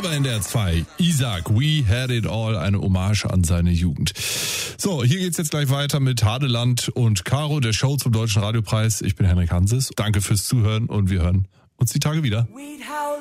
bei NDR 2. Isaac, We Had It All, eine Hommage an seine Jugend. So, hier geht's jetzt gleich weiter mit Hadeland und Caro, der Show zum Deutschen Radiopreis. Ich bin Henrik Hanses. Danke fürs Zuhören und wir hören uns die Tage wieder.